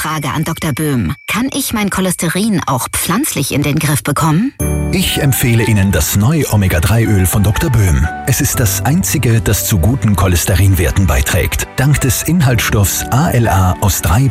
Frage an Dr. Böhm. Kann ich mein Cholesterin auch pflanzlich in den Griff bekommen? Ich empfehle Ihnen das neue Omega-3-Öl von Dr. Böhm. Es ist das einzige, das zu guten Cholesterinwerten beiträgt. Dank des Inhaltsstoffs ALA aus 3